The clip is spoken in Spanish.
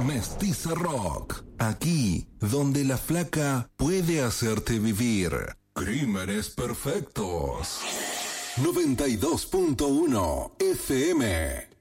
Mestiza Rock, aquí donde la flaca puede hacerte vivir. Crímenes perfectos. 92.1 FM.